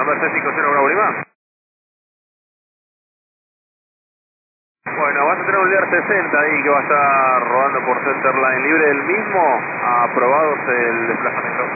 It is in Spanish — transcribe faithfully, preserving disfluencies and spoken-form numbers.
Number C cinco cero Bravo Lima. Bueno, vas a tener un Lear sesenta ahí que va a estar rodando por Centerline libre del mismo, aprobados el desplazamiento.